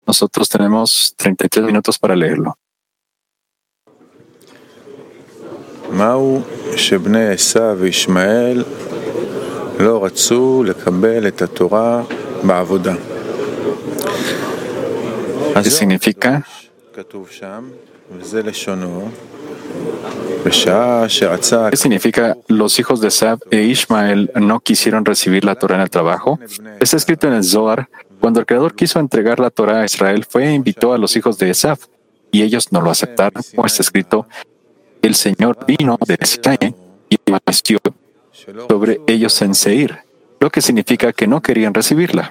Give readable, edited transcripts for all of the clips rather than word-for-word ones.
Nosotros tenemos 33 minutos para leerlo. מהו שבני עשיו וישמעאל לא רצו לקבל את התורה בעבודה? ¿Qué significa? כתוב שם, וזה לשונו, בשעה שרצה... ¿Qué significa los hijos de Esab e Ismael no quisieron recibir la Torah en el trabajo? Está escrito en el Zohar, cuando el Creador quiso entregar la Torah a Israel, fue e invitó a los hijos de Esab, y ellos no lo aceptaron, como está escrito, el Señor vino de Sinaí y amaneció sobre ellos en Seir, lo que significa que no querían recibirla.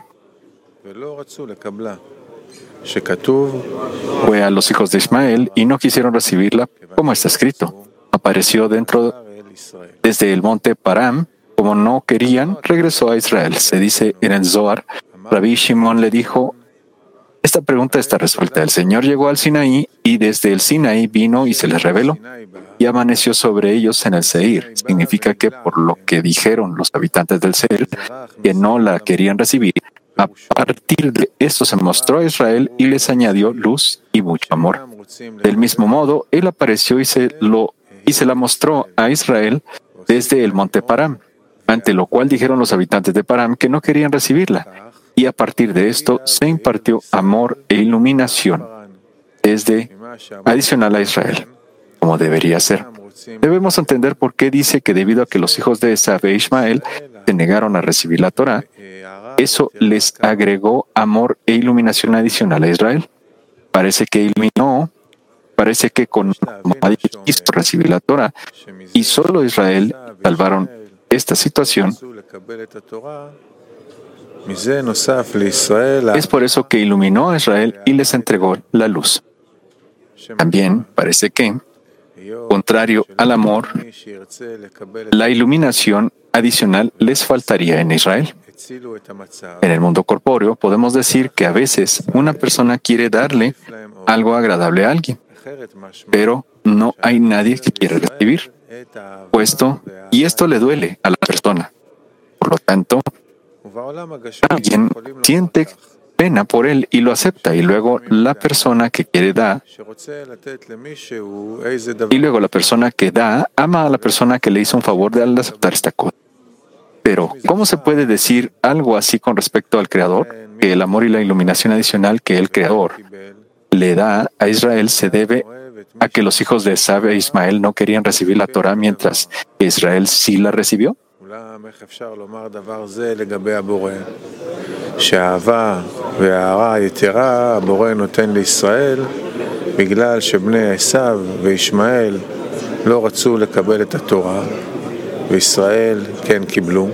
Fue a los hijos de Ismael y no quisieron recibirla, como está escrito. Apareció desde el monte Param, como no querían, regresó a Israel. Se dice en el Zohar, Rabbi Shimon le dijo, esta pregunta está resuelta. El Señor llegó al Sinaí y desde el Sinaí vino y se les reveló y amaneció sobre ellos en el Seir. Significa que por lo que dijeron los habitantes del Seir, que no la querían recibir, a partir de esto se mostró a Israel y les añadió luz y mucho amor. Del mismo modo, Él apareció y se la mostró a Israel desde el monte Param, ante lo cual dijeron los habitantes de Param que no querían recibirla. Y a partir de esto se impartió amor e iluminación adicional a Israel, como debería ser. Debemos entender por qué dice que debido a que los hijos de Esab e Ismael se negaron a recibir la Torah, eso les agregó amor e iluminación adicional a Israel. Parece que con quiso recibir la Torah y solo Israel salvaron esta situación. Es por eso que iluminó a Israel y les entregó la luz. También parece que, contrario al amor, la iluminación adicional les faltaría en Israel. En el mundo corpóreo podemos decir que a veces una persona quiere darle algo agradable a alguien, pero no hay nadie que quiera recibir, y esto le duele a la persona. Por lo tanto, alguien siente pena por él y lo acepta, y luego la persona que da ama a la persona que le hizo un favor de al aceptar esta cosa. Pero, ¿cómo se puede decir algo así con respecto al Creador? Que el amor y la iluminación adicional que el Creador le da a Israel se debe a que los hijos de Esab e Ismael no querían recibir la Torah mientras que Israel sí la recibió. איך אפשר לומר דבר זה לגבי הבורא, שהאהבה וההערה היתרה הבורא נותן לישראל בגלל שבני עשיו וישמעאל לא רצו לקבל את התורה וישראל כן קיבלו.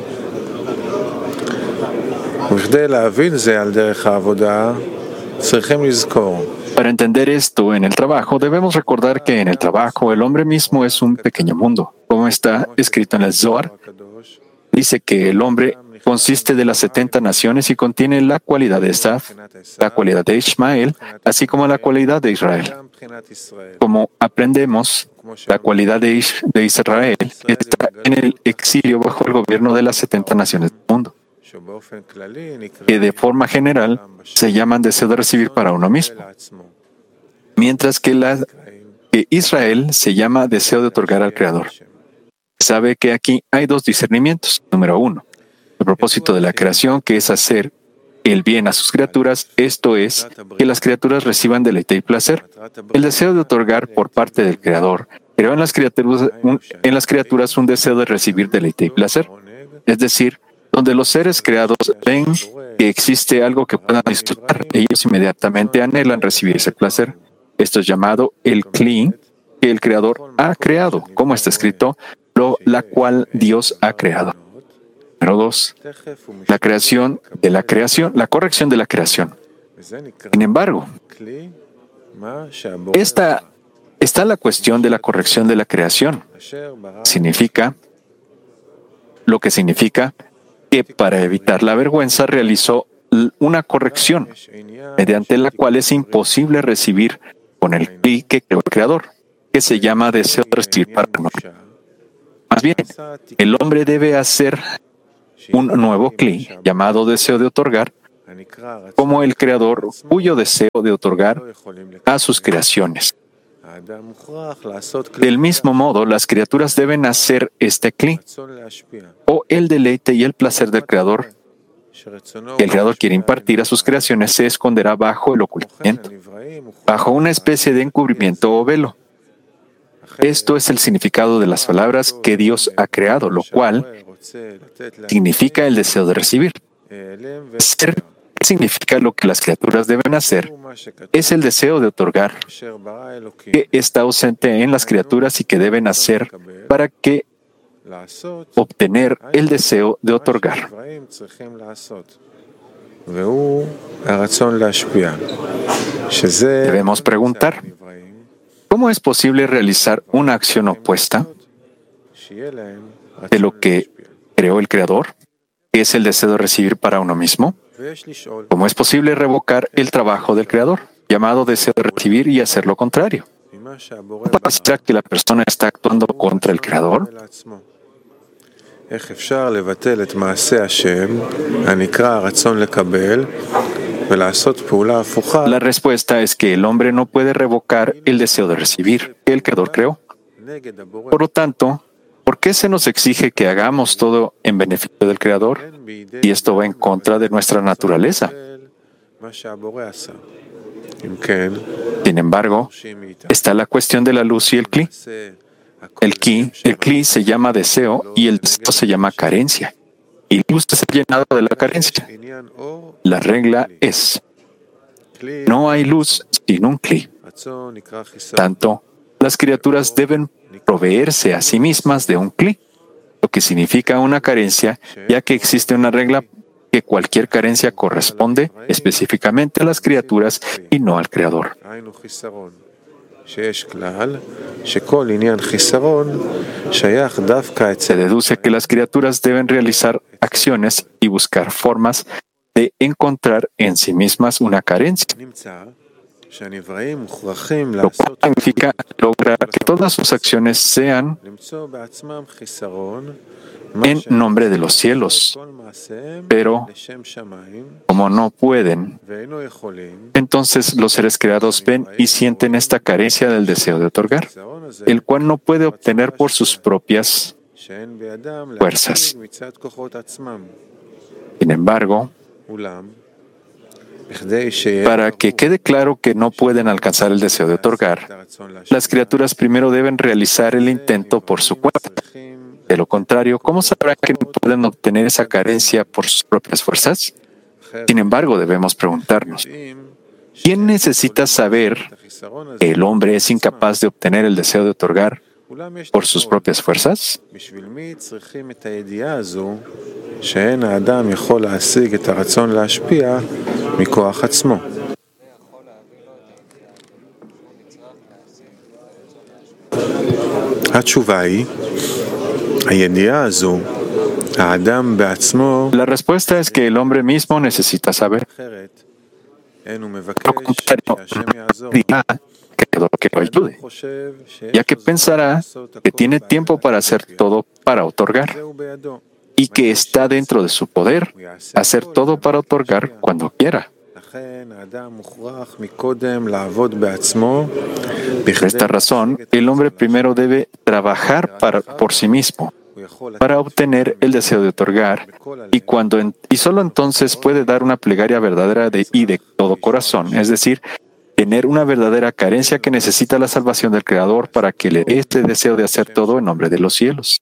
וכדי להבין זה על דרך העבודה צריכים לזכור. Para entender esto en el trabajo, debemos recordar que en el trabajo el hombre mismo es un pequeño mundo. Como está escrito en el Zohar, dice que el hombre consiste de las 70 naciones y contiene la cualidad de Esab, la cualidad de Ismael, así como la cualidad de Israel. Como aprendemos, la cualidad de Israel está en el exilio bajo el gobierno de las 70 naciones del mundo, que de forma general se llaman deseo de recibir para uno mismo, mientras que Israel se llama deseo de otorgar al Creador. Sabe que aquí hay dos discernimientos. Número uno, el propósito de la creación, que es hacer el bien a sus criaturas, esto es, que las criaturas reciban deleite y placer. El deseo de otorgar por parte del Creador creó en las criaturas un deseo de recibir deleite y placer. Es decir, donde los seres creados ven que existe algo que puedan disfrutar, ellos inmediatamente anhelan recibir ese placer. Esto es llamado el Kli, que el Creador ha creado, como está escrito, la cual Dios ha creado. Número 2. La creación de la creación, la corrección de la creación. Sin embargo, está la cuestión de la corrección de la creación. Lo que significa que para evitar la vergüenza realizó una corrección, mediante la cual es imposible recibir con el Kli que creó el Creador, que se llama deseo de recibir para no. Más bien, el hombre debe hacer un nuevo Kli, llamado deseo de otorgar, como el Creador, cuyo deseo de otorgar a sus creaciones. Del mismo modo, las criaturas deben hacer este cli, o el deleite y el placer del Creador, que el Creador quiere impartir a sus creaciones, se esconderá bajo el ocultamiento, bajo una especie de encubrimiento o velo. Esto es el significado de las palabras que Dios ha creado, lo cual significa el deseo de recibir. Ser significa lo que las criaturas deben hacer, es el deseo de otorgar, que está ausente en las criaturas y que deben hacer para que obtener el deseo de otorgar. Debemos preguntar, ¿cómo es posible realizar una acción opuesta de lo que creó el Creador, que es el deseo de recibir para uno mismo? ¿Cómo es posible revocar el trabajo del Creador, llamado deseo de recibir, y hacer lo contrario? ¿No parece que la persona está actuando contra el Creador? La respuesta es que el hombre no puede revocar el deseo de recibir que el Creador creó. Por lo tanto, ¿por qué se nos exige que hagamos todo en beneficio del Creador? Y esto va en contra de nuestra naturaleza. Sin embargo, está la cuestión de la luz y el cli. El cli se llama deseo y el deseo se llama carencia. Y la luz es el llenado de la carencia. La regla es, no hay luz sin un cli. Tanto, las criaturas deben proveerse a sí mismas de un cli, lo que significa una carencia, ya que existe una regla que cualquier carencia corresponde específicamente a las criaturas y no al Creador. Se deduce que las criaturas deben realizar acciones y buscar formas de encontrar en sí mismas una carencia, lo cual significa lograr que todas sus acciones sean en nombre de los cielos. Pero, como no pueden, entonces los seres creados ven y sienten esta carencia del deseo de otorgar, el cual no puede obtener por sus propias fuerzas. Sin embargo, para que quede claro que no pueden alcanzar el deseo de otorgar, las criaturas primero deben realizar el intento por su cuenta. De lo contrario, ¿cómo sabrán que no pueden obtener esa carencia por sus propias fuerzas? Sin embargo, debemos preguntarnos, ¿quién necesita saber que el hombre es incapaz de obtener el deseo de otorgar por sus propias fuerzas? La respuesta es que el hombre mismo necesita saber. Lo contrario, no dirá que lo ayude, ya que pensará que tiene tiempo para hacer todo para otorgar y que está dentro de su poder hacer todo para otorgar cuando quiera. Por esta razón, el hombre primero debe trabajar por sí mismo para obtener el deseo de otorgar, y solo entonces puede dar una plegaria verdadera y de todo corazón, es decir, tener una verdadera carencia que necesita la salvación del Creador para que le dé este deseo de hacer todo en nombre de los cielos.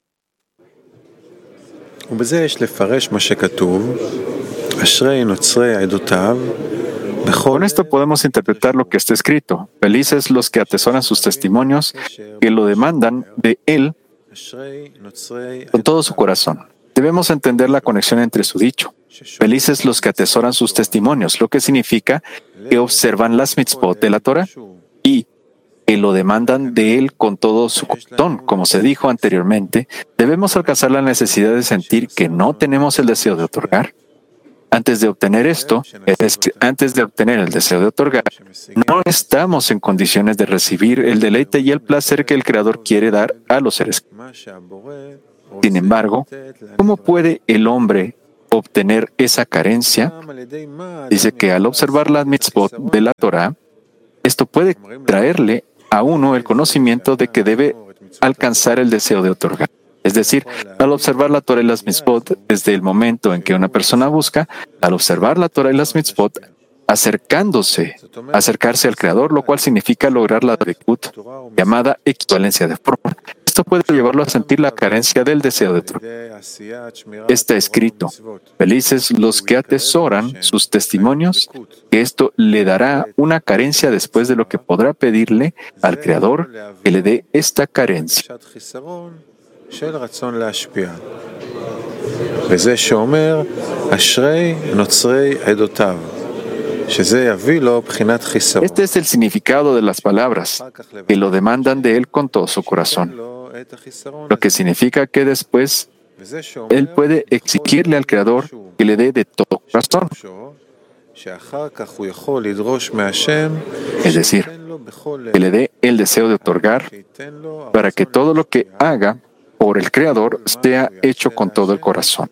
Con esto podemos interpretar lo que está escrito. Felices los que atesoran sus testimonios, que lo demandan de Él con todo su corazón. Debemos entender la conexión entre su dicho. Felices los que atesoran sus testimonios, lo que significa que observan las mitzvot de la Torah y que lo demandan de Él con todo su corazón. Como se dijo anteriormente, debemos alcanzar la necesidad de sentir que no tenemos el deseo de otorgar. Antes de obtener esto, es decir, antes de obtener el deseo de otorgar, no estamos en condiciones de recibir el deleite y el placer que el Creador quiere dar a los seres. Sin embargo, ¿cómo puede el hombre obtener esa carencia? Dice que al observar las mitzvot de la Torah, esto puede traerle a uno el conocimiento de que debe alcanzar el deseo de otorgar. Es decir, al observar la Torah y las mitzvot, desde el momento en que una persona busca, al observar la Torah y las mitzvot, acercarse al Creador, lo cual significa lograr la dvekut, llamada equivalencia de forma. Esto puede llevarlo a sentir la carencia del deseo de otorgar. Está escrito: felices los que atesoran sus testimonios, que esto le dará una carencia después de lo que podrá pedirle al Creador que le dé esta carencia. Este es el significado de las palabras, que lo demandan de él con todo su corazón, lo que significa que después él puede exigirle al Creador que le dé de todo corazón. Es decir, que le dé el deseo de otorgar para que todo lo que haga por el Creador sea hecho con todo el corazón.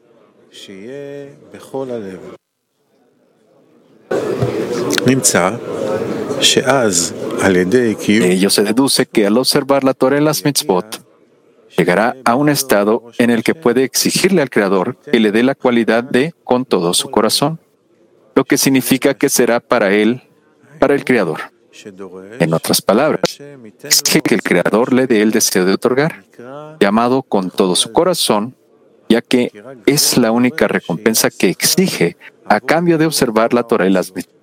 De ello se deduce que al observar la Torah y las mitzvot, llegará a un estado en el que puede exigirle al Creador que le dé la cualidad de con todo su corazón, lo que significa que será para él, para el Creador. En otras palabras, exige que el Creador le dé el deseo de otorgar, llamado con todo su corazón, ya que es la única recompensa que exige a cambio de observar la Torah y las mitzvot.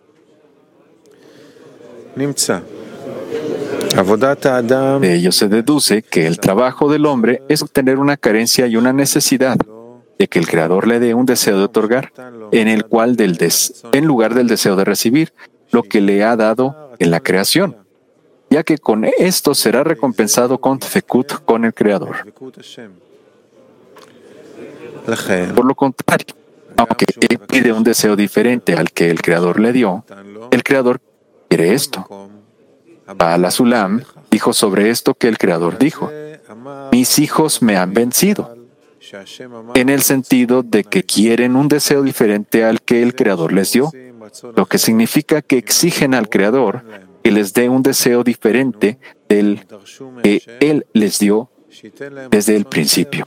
De ello se deduce que el trabajo del hombre es obtener una carencia y una necesidad, de que el Creador le dé un deseo de otorgar, en lugar del deseo de recibir lo que le ha dado en la creación, ya que con esto será recompensado con tefekut con el Creador. Por lo contrario, aunque él pide un deseo diferente al que el Creador le dio, el Creador quiere esto. Baal HaSulam dijo sobre esto que el Creador dijo: mis hijos me han vencido, en el sentido de que quieren un deseo diferente al que el Creador les dio, lo que significa que exigen al Creador que les dé un deseo diferente del que Él les dio desde el principio.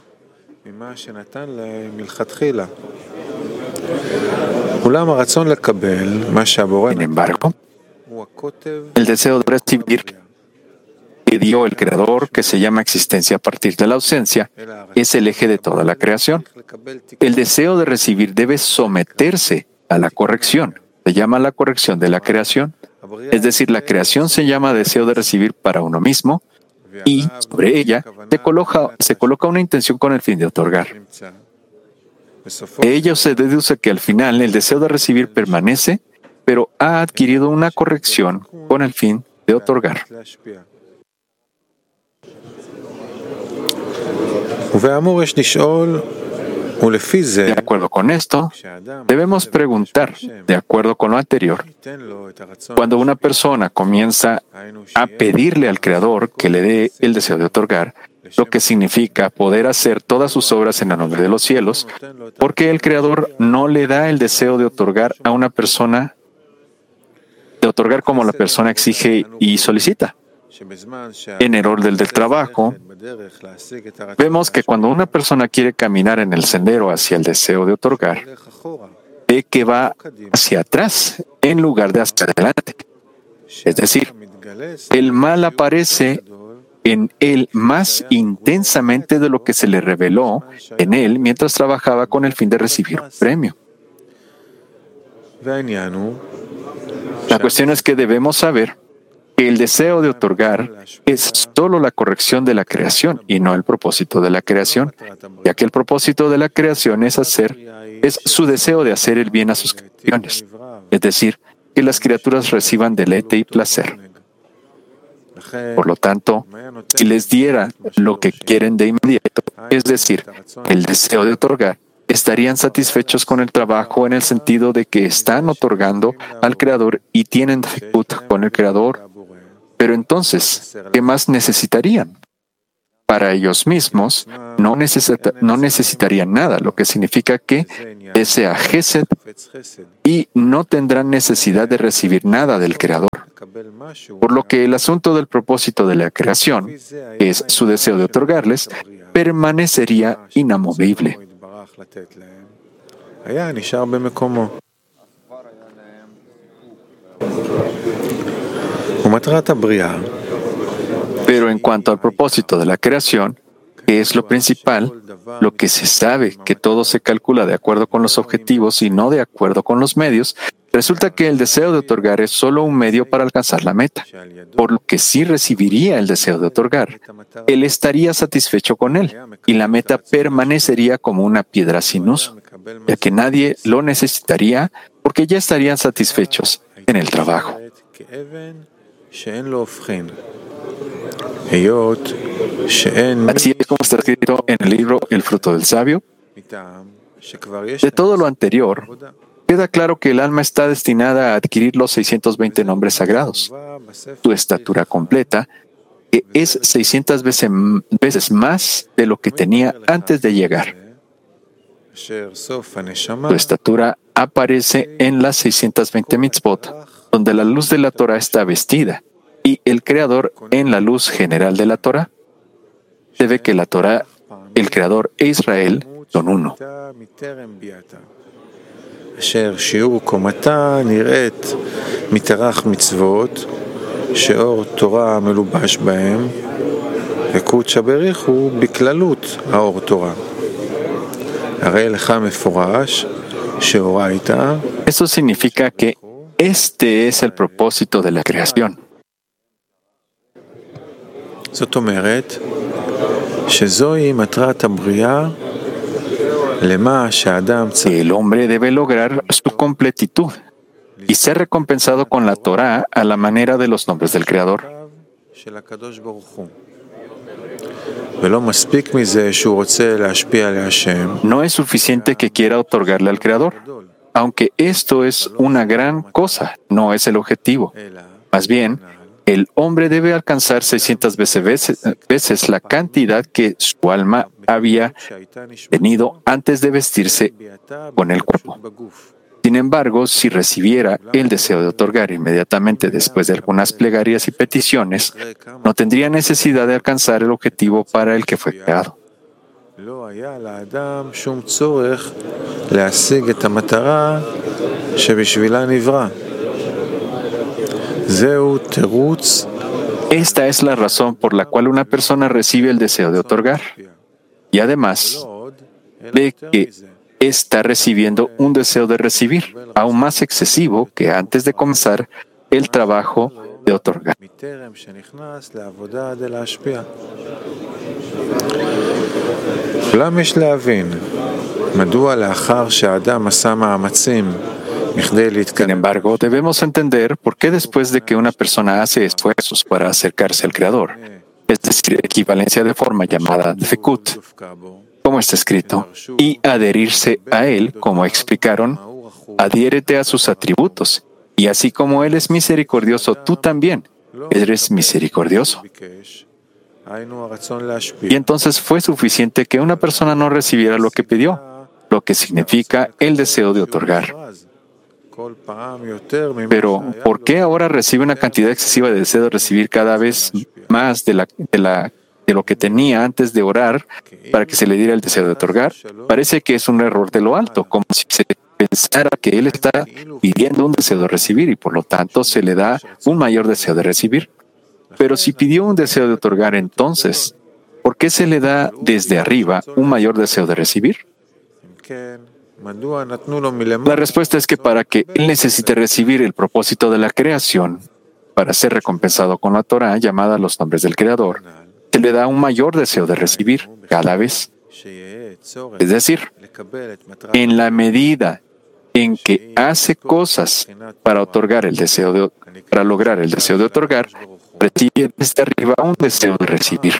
Sin embargo, el deseo de recibir que dio el Creador, que se llama existencia a partir de la ausencia, es el eje de toda la creación. El deseo de recibir debe someterse a la corrección. Se llama la corrección de la creación. Es decir, la creación se llama deseo de recibir para uno mismo, y sobre ella se coloca una intención con el fin de otorgar. De ello se deduce que al final el deseo de recibir permanece, pero ha adquirido una corrección con el fin de otorgar. De acuerdo con esto, debemos preguntar, de acuerdo con lo anterior, cuando una persona comienza a pedirle al Creador que le dé el deseo de otorgar, lo que significa poder hacer todas sus obras en el nombre de los cielos, porque el Creador no le da el deseo de otorgar a una persona, de otorgar como la persona exige y solicita. En el orden del trabajo, vemos que cuando una persona quiere caminar en el sendero hacia el deseo de otorgar, ve que va hacia atrás en lugar de hacia adelante. Es decir, el mal aparece en él más intensamente de lo que se le reveló en él mientras trabajaba con el fin de recibir un premio. La cuestión es que debemos saber que el deseo de otorgar es solo la corrección de la creación y no el propósito de la creación, ya que el propósito de la creación es su deseo de hacer el bien a sus creaciones, es decir, que las criaturas reciban deleite y placer. Por lo tanto, si les diera lo que quieren de inmediato, es decir, el deseo de otorgar, estarían satisfechos con el trabajo en el sentido de que están otorgando al Creador y tienen tefekut con el Creador. Pero entonces, ¿qué más necesitarían? Para ellos mismos, no necesitaría nada, lo que significa que desea Gesed y no tendrá necesidad de recibir nada del Creador. Por lo que el asunto del propósito de la creación, que es su deseo de otorgarles, permanecería inamovible. Pero en cuanto al propósito de la creación, que es lo principal, lo que se sabe que todo se calcula de acuerdo con los objetivos y no de acuerdo con los medios, resulta que el deseo de otorgar es solo un medio para alcanzar la meta, por lo que si recibiría el deseo de otorgar, él estaría satisfecho con él y la meta permanecería como una piedra sin uso, ya que nadie lo necesitaría porque ya estarían satisfechos en el trabajo. Así es como está escrito en el libro El fruto del sabio. De todo lo anterior, queda claro que el alma está destinada a adquirir los 620 nombres sagrados, su estatura completa, que es 600 veces más de lo que tenía antes de llegar. Su estatura aparece en las 620 mitzvot, donde la luz de la Torah está vestida, y el Creador en la luz general de la Torah. Se ve que la Torah, el Creador e Israel son uno. Eso significa que este es el propósito de la creación. El hombre debe lograr su completitud y ser recompensado con la Torah a la manera de los nombres del Creador. No es suficiente que quiera otorgarle al Creador, aunque esto es una gran cosa, no es el objetivo. Más bien, el hombre debe alcanzar 600 veces la cantidad que su alma había tenido antes de vestirse con el cuerpo. Sin embargo, si recibiera el deseo de otorgar inmediatamente después de algunas plegarias y peticiones, no tendría necesidad de alcanzar el objetivo para el que fue creado. Esta es la razón por la cual una persona recibe el deseo de otorgar. Y además, ve que está recibiendo un deseo de recibir, aún más excesivo que antes de comenzar el trabajo de otorgar. Sin embargo, debemos entender por qué después de que una persona hace esfuerzos para acercarse al Creador, es decir, equivalencia de forma llamada Dfekut, como está escrito, y adherirse a Él, como explicaron, adhiérete a sus atributos, y así como Él es misericordioso, tú también eres misericordioso. Y entonces fue suficiente que una persona no recibiera lo que pidió, lo que significa el deseo de otorgar. Pero, ¿por qué ahora recibe una cantidad excesiva de deseo de recibir cada vez más de lo que tenía antes de orar para que se le diera el deseo de otorgar? Parece que es un error de lo alto, como si se pensara que él está pidiendo un deseo de recibir y por lo tanto se le da un mayor deseo de recibir. Pero si pidió un deseo de otorgar, entonces, ¿por qué se le da desde arriba un mayor deseo de recibir? La respuesta es que para que él necesite recibir el propósito de la creación, para ser recompensado con la Torah llamada los nombres del Creador, se le da un mayor deseo de recibir cada vez. Es decir, en la medida en que hace cosas para otorgar el deseo para lograr el deseo de otorgar, recibe desde arriba un deseo de recibir.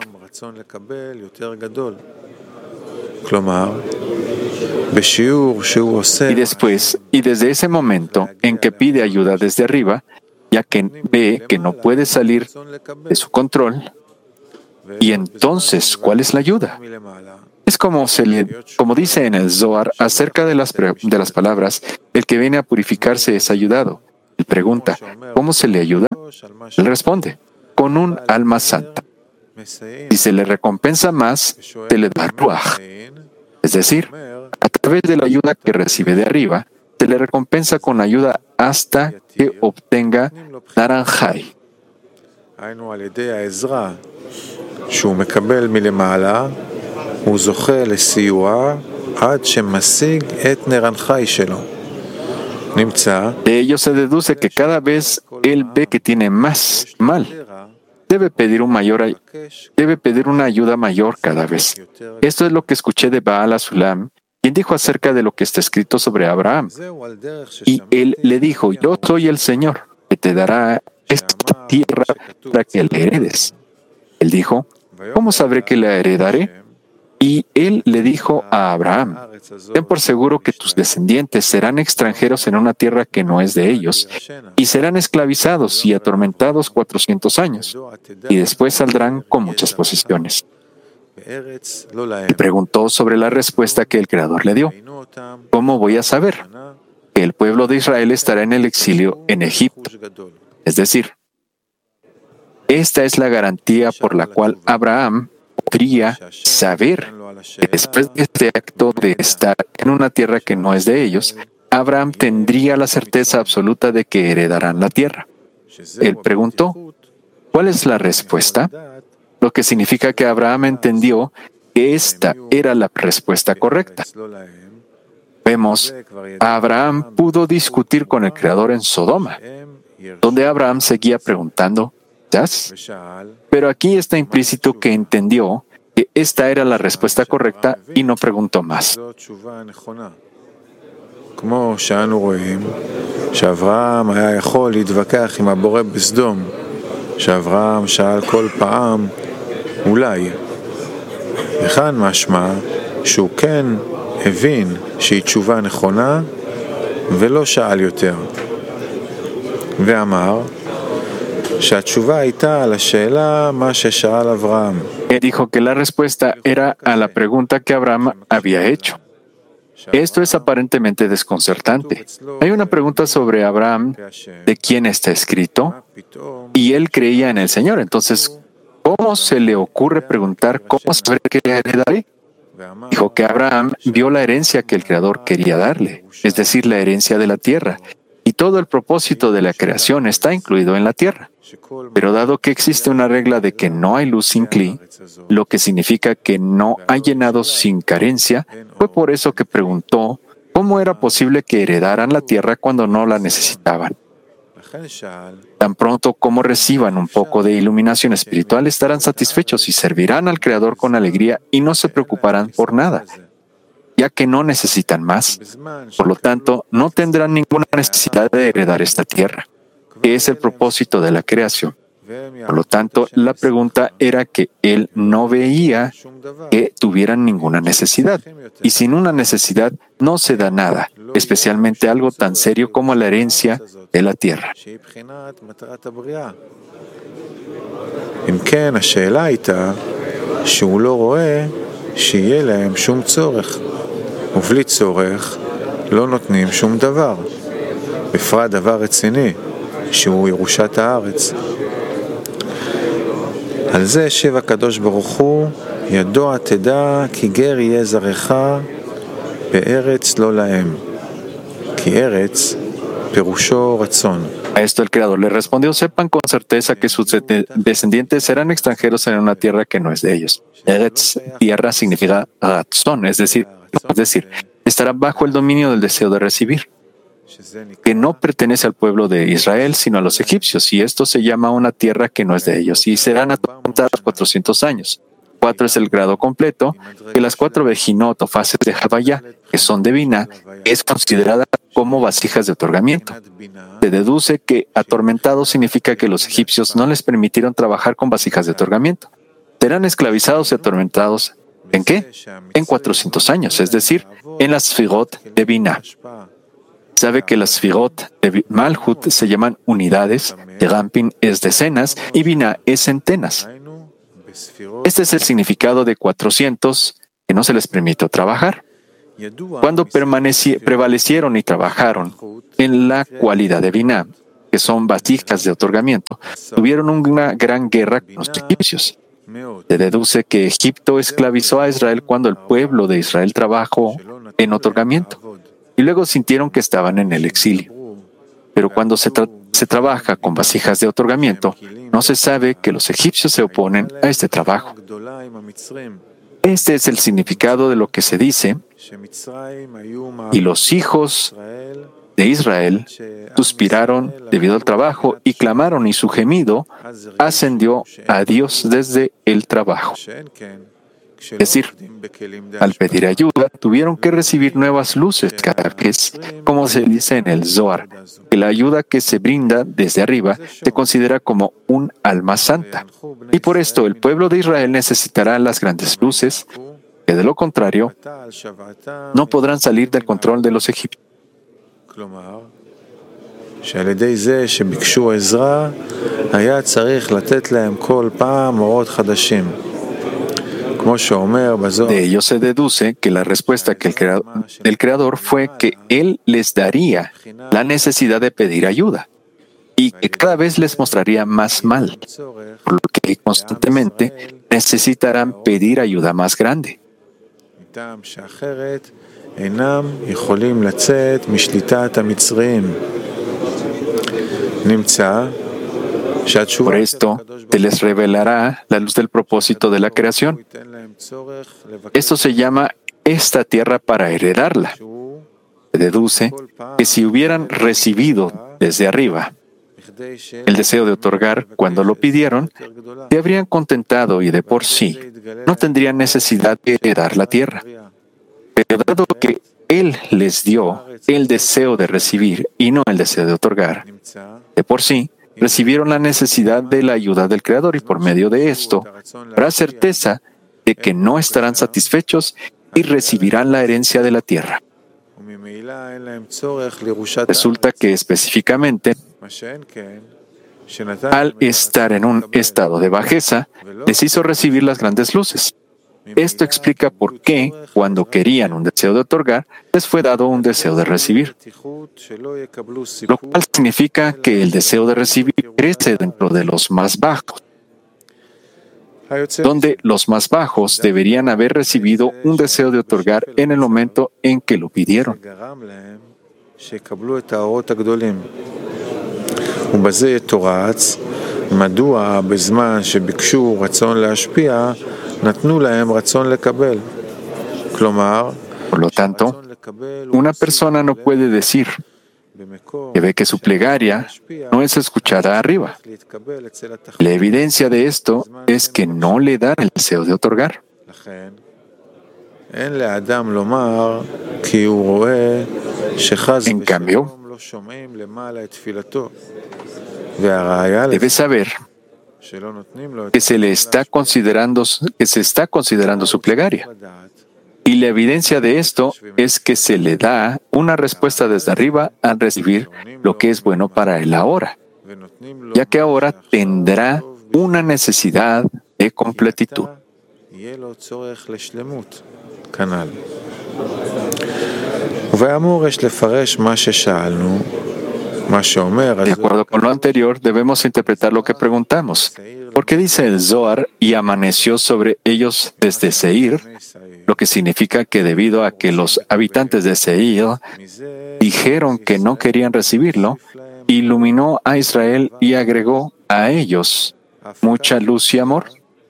Y desde ese momento en que pide ayuda desde arriba, ya que ve que no puede salir de su control, y entonces, ¿cuál es la ayuda? Es como dice en el Zohar acerca de las palabras, el que viene a purificarse es ayudado. Él pregunta, ¿cómo se le ayuda? Él responde, con un alma santa. Si se le recompensa más, se le da ruaj. Es decir, a través de la ayuda que recibe de arriba, se le recompensa con ayuda hasta que obtenga naranjai. הוא זוכה לסיוע עד שמשיג את נרנחי שלו. נמצא. De ello se deduce que cada vez él ve que tiene más mal. Debe pedir una ayuda mayor cada vez. Esto es lo que escuché de Baal Asulam, quien dijo acerca de lo que está escrito sobre Abraham. Y él le dijo, yo soy el Señor, que te dará esta tierra para que la heredes. Él dijo, ¿cómo sabré que la heredaré? Y él le dijo a Abraham, ten por seguro que tus descendientes serán extranjeros en una tierra que no es de ellos, y serán esclavizados y atormentados 400 años, y después saldrán con muchas posesiones. Y preguntó sobre la respuesta que el Creador le dio. ¿Cómo voy a saber que el pueblo de Israel estará en el exilio en Egipto? Es decir, esta es la garantía por la cual Abraham podría saber que después de este acto de estar en una tierra que no es de ellos, Abraham tendría la certeza absoluta de que heredarán la tierra. Él preguntó, ¿cuál es la respuesta? Lo que significa que Abraham entendió que esta era la respuesta correcta. Vemos, Abraham pudo discutir con el Creador en Sodoma, donde Abraham seguía preguntando, pero aquí está implícito que entendió que esta era la respuesta correcta y no preguntó más. כמו שאנו רואים שאברהם היה יכול להתווכח עם הבורא בסדום, שאברהם שאל כל פעם אולי. וכאן משמע שהוא כן הבין שהיא תשובה נכונה ולא שאל יותר. ואמר שהתשובה הייתה על השאלה מה ששאל אברהם. Él dijo que la respuesta era a la pregunta que Abraham había hecho. Esto es aparentemente desconcertante. Hay una pregunta sobre Abraham, de quién está escrito, y él creía en el Señor. Entonces, ¿cómo se le ocurre preguntar cómo saber que le heredaré? Dijo que Abraham vio la herencia que el Creador quería darle, es decir, la herencia de la tierra, y todo el propósito de la creación está incluido en la tierra. Pero dado que existe una regla de que no hay luz sin cli, lo que significa que no hay llenado sin carencia, fue por eso que preguntó cómo era posible que heredaran la tierra cuando no la necesitaban. Tan pronto como reciban un poco de iluminación espiritual, estarán satisfechos y servirán al Creador con alegría y no se preocuparán por nada, ya que no necesitan más. Por lo tanto, no tendrán ninguna necesidad de heredar esta tierra, que es el propósito de la creación. Por lo tanto, la pregunta era que él no veía que tuvieran ninguna necesidad. Y sin una necesidad no se da nada, especialmente algo tan serio como la herencia de la tierra. אם כן, השאלה הייתה שהוא לא רואה שיהיה להם שום צורך, ובלי צורך לא נותנים שום דבר, בפרט דבר רציני, שהוא ירושת הארץ. על זה השיב הקדוש ברוך הוא, ידוע תדע כי גר יהיה זרעך בארץ לא להם, כי ארץ פירושו רצון. A esto el Creador le respondió, sepan con certeza que sus descendientes serán extranjeros en una tierra que no es de ellos. Eretz, tierra, significa ratzón, es decir, estará bajo el dominio del deseo de recibir, que no pertenece al pueblo de Israel, sino a los egipcios, y esto se llama una tierra que no es de ellos, y serán atormentados 400 años. 4 es el grado completo, que las 4 vejinot o fases de Havaya, que son de Binah, es considerada como vasijas de otorgamiento. Se deduce que atormentado significa que los egipcios no les permitieron trabajar con vasijas de otorgamiento. Serán esclavizados y atormentados, ¿en qué? En 400 años, es decir, en las sfirot de Binah. Sabe que las sfirot de Malhut se llaman unidades, de Rampin es decenas y Binah es centenas. Este es el significado de 400 que no se les permitió trabajar. Cuando prevalecieron y trabajaron en la cualidad de Binah, que son vasijas de otorgamiento, tuvieron una gran guerra con los egipcios. Se deduce que Egipto esclavizó a Israel cuando el pueblo de Israel trabajó en otorgamiento y luego sintieron que estaban en el exilio. Pero cuando se trabaja con vasijas de otorgamiento, no se sabe que los egipcios se oponen a este trabajo. Este es el significado de lo que se dice, y los hijos de Israel suspiraron debido al trabajo y clamaron, y su gemido ascendió a Dios desde el trabajo. Es decir, al pedir ayuda, tuvieron que recibir nuevas luces cada vez, como se dice en el Zohar, que la ayuda que se brinda desde arriba se considera como un alma santa. Y por esto el pueblo de Israel necesitará las grandes luces, que de lo contrario no podrán salir del control de los egipcios. שעל ידי זה שביקשו עזרה, היה צריך לתת להם כל פעם אורות חדשים. De ello se deduce que la respuesta que el Creador fue que Él les daría la necesidad de pedir ayuda y que cada vez les mostraría más mal, por lo que constantemente necesitarán pedir ayuda más grande. Por esto, se les revelará la luz del propósito de la creación. Esto se llama esta tierra para heredarla. Se deduce que si hubieran recibido desde arriba el deseo de otorgar cuando lo pidieron, se habrían contentado y de por sí no tendrían necesidad de heredar la tierra. Pero dado que Él les dio el deseo de recibir y no el deseo de otorgar, de por sí, recibieron la necesidad de la ayuda del Creador y por medio de esto, habrá certeza de que no estarán satisfechos y recibirán la herencia de la tierra. Resulta que específicamente, al estar en un estado de bajeza, les hizo recibir las grandes luces. Esto explica por qué, cuando querían un deseo de otorgar, les fue dado un deseo de recibir, lo cual significa que el deseo de recibir crece dentro de los más bajos, donde los más bajos deberían haber recibido un deseo de otorgar en el momento en que lo pidieron. מדוע בזמן שביקשו רצון להשפיע, נתנו להם רצון לקבל. כלומר, por lo tanto, una persona no puede decir que ve que su plegaria no es escuchada arriba. La evidencia de esto es que no le dan el deseo de otorgar. En cambio, debe saber que se está considerando su plegaria. Y la evidencia de esto es que se le da una respuesta desde arriba al recibir lo que es bueno para él ahora, ya que ahora tendrá una necesidad de completitud. De acuerdo con lo anterior, debemos interpretar lo que preguntamos. Porque dice el Zohar, y amaneció sobre ellos desde Seir, lo que significa que debido a que los habitantes de Seir dijeron que no querían recibirlo, iluminó a Israel y agregó a ellos mucha luz y amor.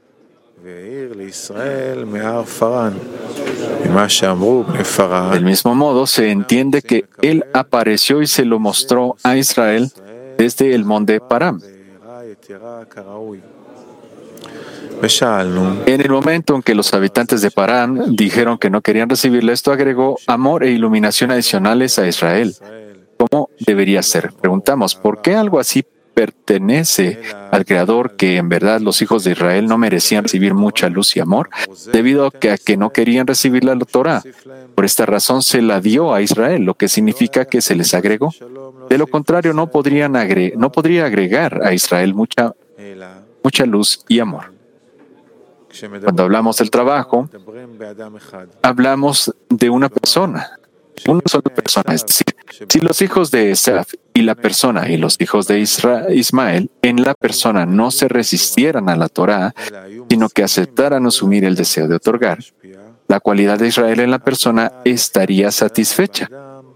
Del mismo modo, se entiende que Él apareció y se lo mostró a Israel desde el monte Param. En el momento en que los habitantes de Parán dijeron que no querían recibirle, esto agregó amor e iluminación adicionales a Israel. ¿Cómo debería ser? Preguntamos, ¿por qué algo así pertenece al Creador, que en verdad los hijos de Israel no merecían recibir mucha luz y amor, debido a que no querían recibir la Torah? Por esta razón se la dio a Israel, lo que significa que se les agregó. De lo contrario, no podría agregar a Israel mucha luz y amor. Cuando hablamos del trabajo, hablamos de una sola persona. Es decir, si los hijos de Esav y la persona y los hijos de Ismael en la persona no se resistieran a la Torá, sino que aceptaran asumir el deseo de otorgar, la cualidad de Israel en la persona estaría satisfecha.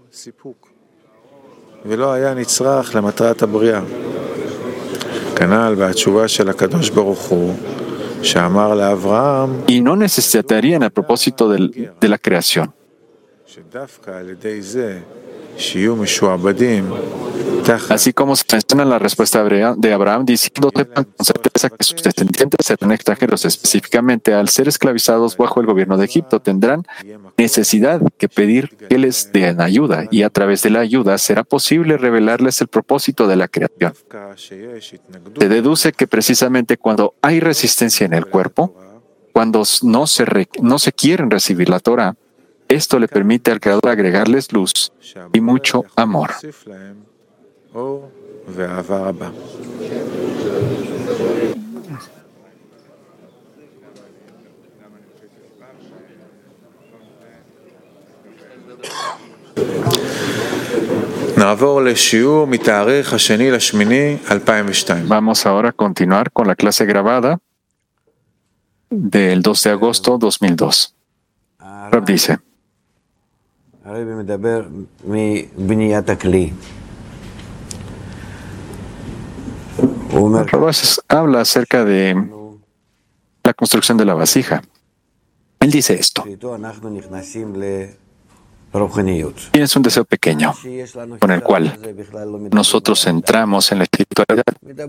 Y no necesitarían el propósito de la creación. Así como se menciona en la respuesta de Abraham, diciendo sepan con certeza que sus descendientes serán extranjeros, específicamente al ser esclavizados bajo el gobierno de Egipto, tendrán necesidad que pedir que les den ayuda, y a través de la ayuda será posible revelarles el propósito de la creación. Se deduce que precisamente cuando hay resistencia en el cuerpo, cuando no se quieren recibir la Torah, esto le permite al Creador agregarles luz y mucho amor. Vamos ahora a continuar con la clase grabada del 2 de agosto 2002. Rab dice: Rab habla acerca de la construcción de la vasija. Él dice esto: tienes un deseo pequeño con el cual nosotros entramos en la espiritualidad.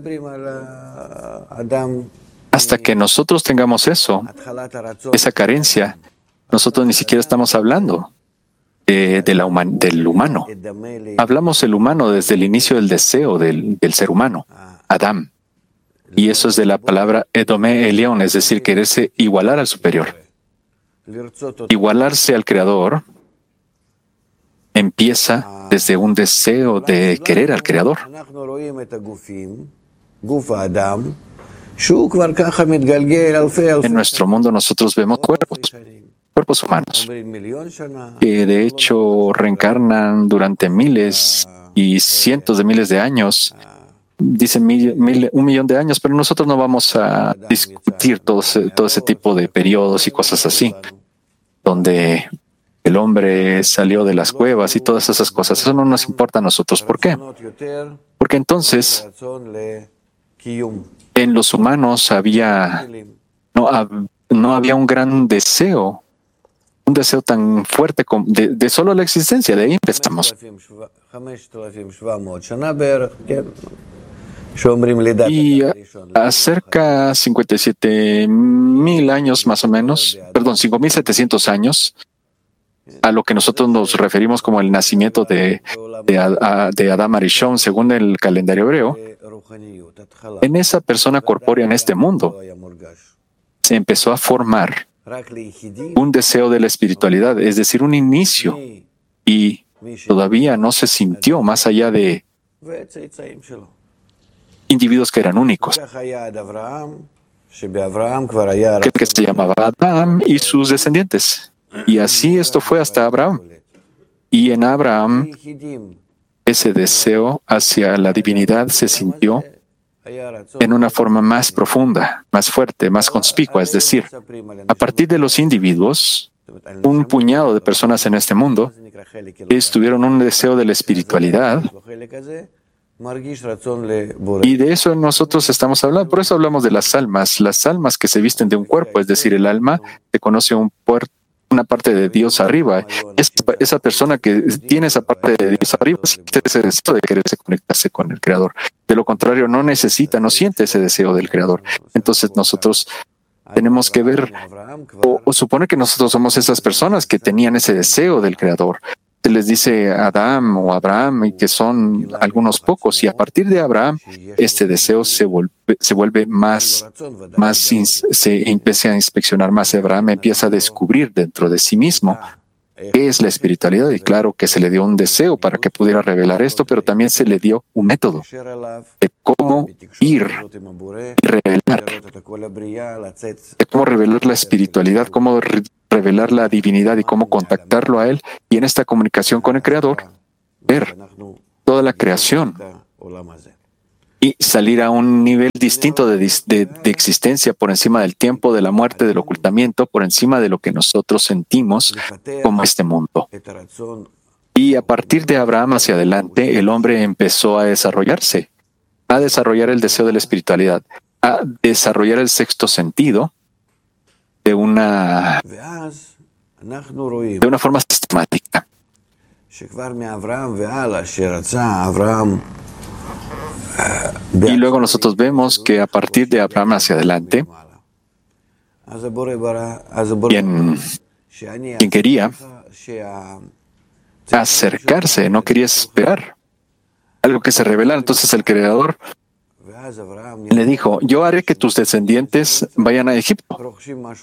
Hasta que nosotros tengamos esa carencia, nosotros ni siquiera estamos hablando del humano. Hablamos del humano desde el inicio del deseo del ser humano, Adán. Y eso es de la palabra Edomé Elión, es decir, quererse igualar al superior. Igualarse al Creador empieza desde un deseo de querer al Creador. En nuestro mundo nosotros vemos cuerpos humanos, que de hecho reencarnan durante miles y cientos de miles de años. Dicen 1.000.000 de años, pero nosotros no vamos a discutir todo ese tipo de periodos y cosas así, donde el hombre salió de las cuevas y todas esas cosas. Eso no nos importa a nosotros. ¿Por qué? Porque entonces en los humanos no había un gran deseo, un deseo tan fuerte de solo la existencia. De ahí empezamos. Y acerca de 57.000 años más o menos, 5.700 años, a lo que nosotros nos referimos como el nacimiento de Adam Arishon, según el calendario hebreo, en esa persona corpórea en este mundo se empezó a formar un deseo de la espiritualidad, es decir, un inicio, y todavía no se sintió más allá de individuos que eran únicos, que se llamaba Adam y sus descendientes. Y así esto fue hasta Abraham. Y en Abraham, ese deseo hacia la divinidad se sintió en una forma más profunda, más fuerte, más conspicua. Es decir, a partir de los individuos, un puñado de personas en este mundo tuvieron un deseo de la espiritualidad. Y de eso nosotros estamos hablando. Por eso hablamos de las almas que se visten de un cuerpo. Es decir, el alma te conoce una parte de Dios arriba. Esa persona que tiene esa parte de Dios arriba siente ese deseo de quererse conectarse con el Creador. De lo contrario, no siente ese deseo del Creador. Entonces nosotros tenemos que ver o suponer que nosotros somos esas personas que tenían ese deseo del Creador. Se les dice Adam o Abraham, y que son algunos pocos, y a partir de Abraham este deseo se vuelve se empieza a inspeccionar más. Abraham empieza a descubrir dentro de sí mismo qué es la espiritualidad, y claro que se le dio un deseo para que pudiera revelar esto, pero también se le dio un método de cómo ir y revelar, de cómo revelar la espiritualidad, cómo revelar la divinidad y cómo contactarlo a Él, y en esta comunicación con el Creador, ver toda la creación y salir a un nivel distinto de existencia por encima del tiempo, de la muerte, del ocultamiento, por encima de lo que nosotros sentimos como este mundo. Y a partir de Abraham hacia adelante, el hombre empezó a desarrollarse, a desarrollar el deseo de la espiritualidad, a desarrollar el sexto sentido de una forma sistemática. Y luego nosotros vemos que a partir de Abraham hacia adelante, quien quería acercarse, no quería esperar algo que se revelara. Entonces el Creador le dijo: yo haré que tus descendientes vayan a Egipto.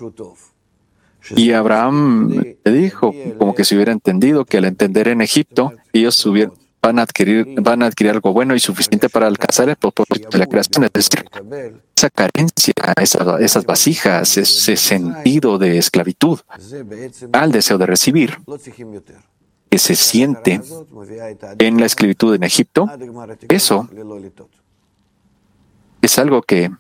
Y Abraham le dijo, como que se hubiera entendido, que al entender en Egipto, ellos van a adquirir algo bueno y suficiente para alcanzar el propósito de la creación. Es decir, esa carencia, esas vasijas, ese sentido de esclavitud al deseo de recibir, que se siente en la esclavitud en Egipto, eso es algo que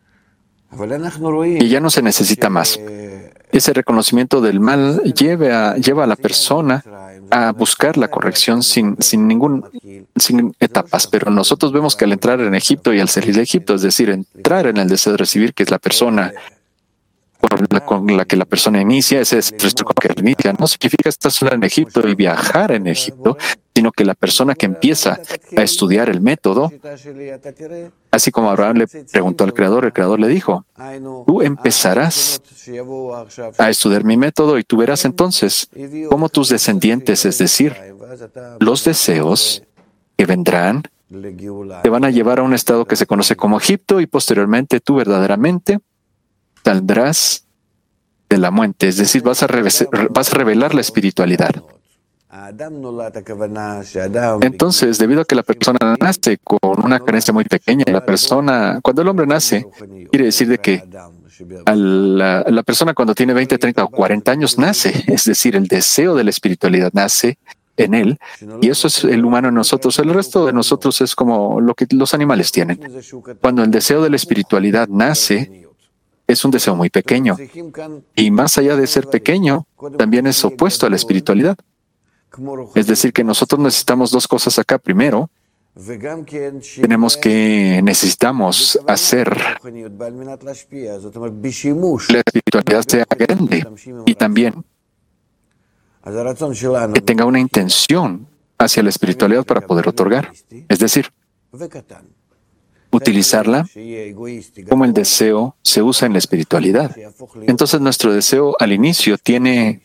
ya no se necesita más. Ese reconocimiento del mal lleva a la persona a buscar la corrección sin etapas. Pero nosotros vemos que al entrar en Egipto y al salir de Egipto, es decir, entrar en el deseo de recibir, que es la persona con la que la persona inicia, ese es el que inicia. No significa estar sola en Egipto y viajar en Egipto, sino que la persona que empieza a estudiar el método, así como Abraham le preguntó al Creador, el Creador le dijo: tú empezarás a estudiar mi método y tú verás entonces cómo tus descendientes, es decir, los deseos que vendrán, te van a llevar a un estado que se conoce como Egipto, y posteriormente tú verdaderamente saldrás de la muerte, es decir, vas a revelar la espiritualidad. Entonces, debido a que la persona nace con una carencia muy pequeña, cuando el hombre nace, quiere decir de que la persona cuando tiene 20, 30 o 40 años nace, es decir, el deseo de la espiritualidad nace en él, y eso es el humano en nosotros. El resto de nosotros es como lo que los animales tienen. Cuando el deseo de la espiritualidad nace, es un deseo muy pequeño, y más allá de ser pequeño, también es opuesto a la espiritualidad. Es decir, que nosotros necesitamos dos cosas acá. Primero, necesitamos hacer la espiritualidad sea grande, y también que tenga una intención hacia la espiritualidad para poder otorgar. Es decir, utilizarla como el deseo se usa en la espiritualidad. Entonces nuestro deseo al inicio tiene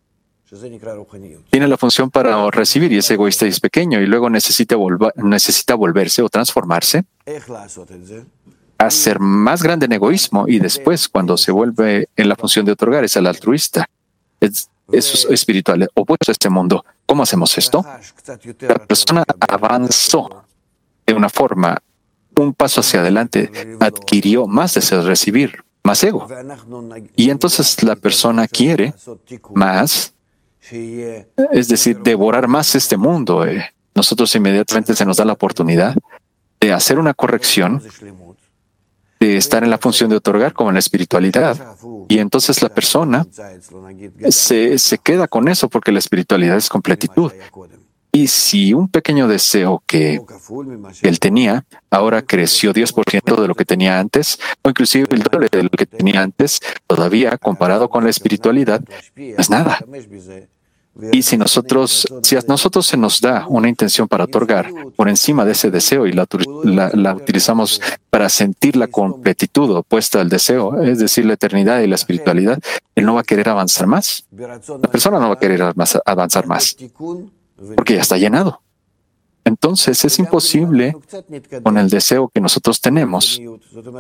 la función para recibir, y es egoísta y es pequeño, y luego necesita volverse o transformarse a ser más grande en egoísmo, y después, cuando se vuelve en la función de otorgar, es el altruista. Eso es espiritual, opuesto a este mundo. ¿Cómo hacemos esto? La persona avanzó de una forma, un paso hacia adelante, adquirió más deseo de recibir, más ego. Y entonces la persona quiere más, es decir, devorar más este mundo. Nosotros inmediatamente se nos da la oportunidad de hacer una corrección, de estar en la función de otorgar como en la espiritualidad. Y entonces la persona se queda con eso, porque la espiritualidad es completitud. Y si un pequeño deseo que él tenía, ahora creció 10% de lo que tenía antes, o inclusive el doble de lo que tenía antes, todavía comparado con la espiritualidad, no es nada. Y si a nosotros se nos da una intención para otorgar por encima de ese deseo y la utilizamos para sentir la completitud opuesta al deseo, es decir, la eternidad y la espiritualidad, él no va a querer avanzar más. La persona no va a querer avanzar más, porque ya está llenado. Entonces es imposible con el deseo que nosotros tenemos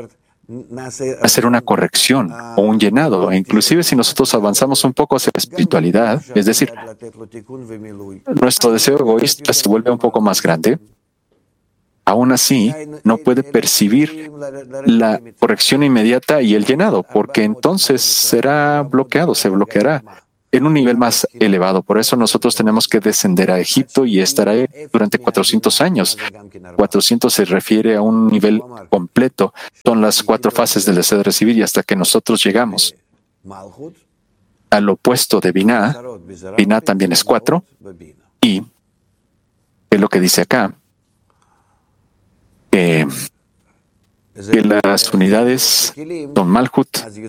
hacer una corrección o un llenado. E inclusive si nosotros avanzamos un poco hacia la espiritualidad, es decir, nuestro deseo egoísta se vuelve un poco más grande, aún así no puede percibir la corrección inmediata y el llenado, porque entonces será bloqueado, se bloqueará en un nivel más elevado. Por eso nosotros tenemos que descender a Egipto y estar ahí durante 400 años. 400 se refiere a un nivel completo. Son las 4 fases del deseo de recibir y hasta que nosotros llegamos al opuesto de Binah. Binah también es 4. Y es lo que dice acá, que las unidades son Malhut,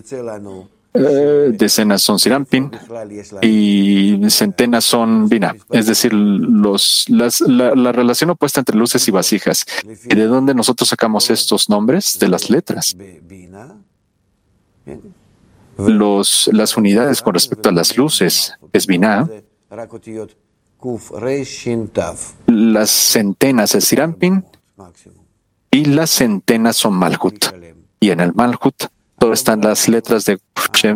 decenas son Sirampin y centenas son Binah. Es decir, la relación opuesta entre luces y vasijas. ¿Y de dónde nosotros sacamos estos nombres? De las letras. Las unidades con respecto a las luces es Binah. Las centenas es Sirampin y las centenas son Malhut. Y en el Malhut todo están las letras de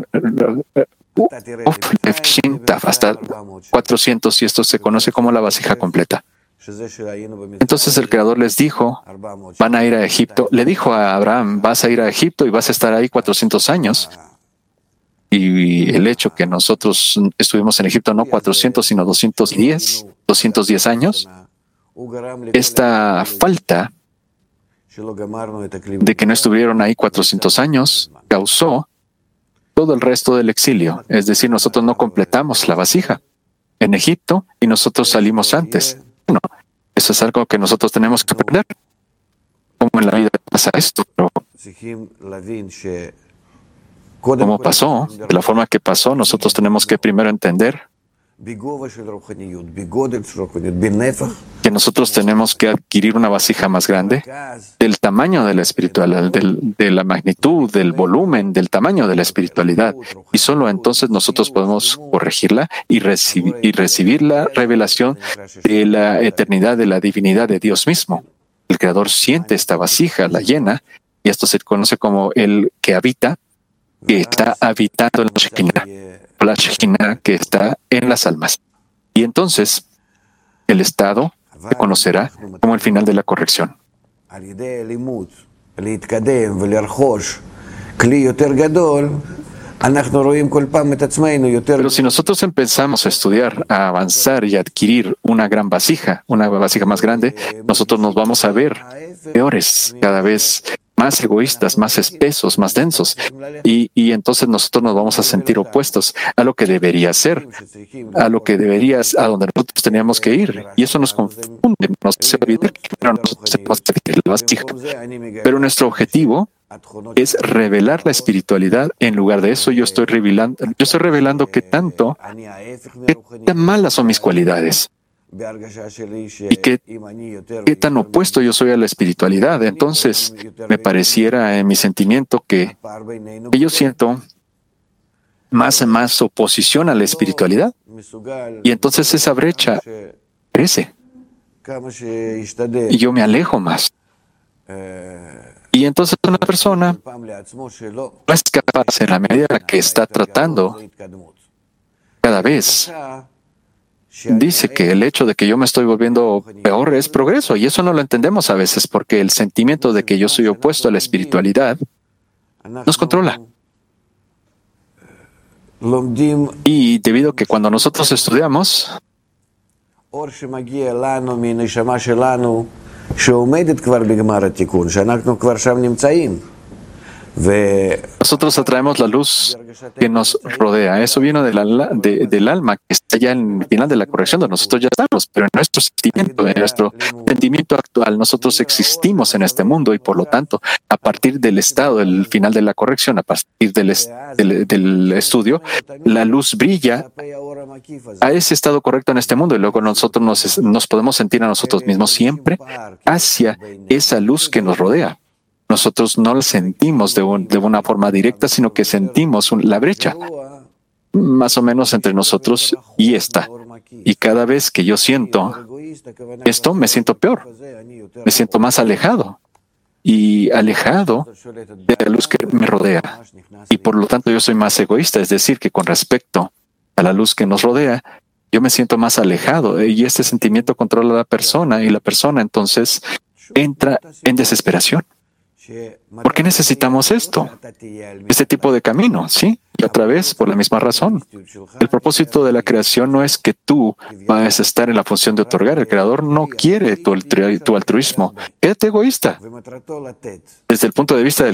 hasta 400 y esto se conoce como la vasija completa. Entonces el Creador les dijo, van a ir a Egipto. Le dijo a Abraham, vas a ir a Egipto y vas a estar ahí 400 años. Y el hecho que nosotros estuvimos en Egipto no 400, sino 210 años, esta falta de que no estuvieron ahí 400 años causó todo el resto del exilio. Es decir, nosotros no completamos la vasija en Egipto y nosotros salimos antes. Bueno, eso es algo que nosotros tenemos que aprender. ¿Cómo en la vida pasa esto? Pero ¿cómo pasó? De la forma que pasó, nosotros tenemos que primero entender que nosotros tenemos que adquirir una vasija más grande del tamaño de la espiritualidad, de la magnitud, del volumen, del tamaño de la espiritualidad. Y solo entonces nosotros podemos corregirla y recibir la revelación de la eternidad, de la divinidad de Dios mismo. El Creador siente esta vasija, la llena, y esto se conoce como el que habita, que está habitando en la Shekinah, que está en las almas. Y entonces el estado se conocerá como el final de la corrección. Pero si nosotros empezamos a estudiar, a avanzar y a adquirir una vasija más grande, nosotros nos vamos a ver peores, cada vez más egoístas, más espesos, más densos. Y entonces nosotros nos vamos a sentir opuestos a lo que debería ser, a donde nosotros teníamos que ir. Y eso nos confunde, nos hace olvidar que nosotros tenemos que adquirir la vasija. Pero nuestro objetivo es revelar la espiritualidad. En lugar de eso, yo estoy revelando qué tan malas son mis cualidades y qué tan opuesto yo soy a la espiritualidad. Entonces, me pareciera en mi sentimiento que yo siento más oposición a la espiritualidad. Y entonces esa brecha crece. Y yo me alejo más. Y entonces una persona no es capaz, en la medida que está tratando cada vez, dice que el hecho de que yo me estoy volviendo peor es progreso, y eso no lo entendemos a veces porque el sentimiento de que yo soy opuesto a la espiritualidad nos controla. Y debido a que cuando nosotros estudiamos, nosotros atraemos la luz que nos rodea. Eso viene del alma que está ya en el final de la corrección, donde nosotros ya estamos, pero en nuestro sentimiento actual, nosotros existimos en este mundo y por lo tanto, a partir del estado, del final de la corrección, a partir del estudio, la luz brilla a ese estado correcto en este mundo y luego nosotros nos podemos sentir a nosotros mismos siempre hacia esa luz que nos rodea. Nosotros no la sentimos de una forma directa, sino que sentimos la brecha, más o menos entre nosotros y esta. Y cada vez que yo siento esto, me siento peor, me siento más alejado. y alejado de la luz que me rodea. Y por lo tanto yo soy más egoísta, es decir, que con respecto a la luz que nos rodea, yo me siento más alejado y este sentimiento controla a la persona y la persona entonces entra en desesperación. ¿Por qué necesitamos esto? Este tipo de camino, ¿sí? Y otra vez, por la misma razón. El propósito de la creación no es que tú vayas a estar en la función de otorgar. El Creador no quiere tu altruismo. Quédate egoísta. Desde el punto de vista del